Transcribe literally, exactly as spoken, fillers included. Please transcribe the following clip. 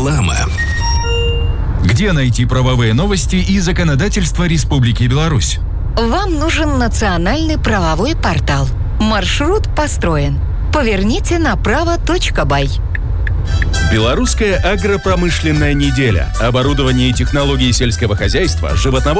Реклама. Где найти правовые новости и законодательство Республики Беларусь? Вам нужен национальный правовой портал. Маршрут построен. Поверните направо точка бай. Белорусская агропромышленная неделя. Оборудование и технологии сельского хозяйства, животноводства,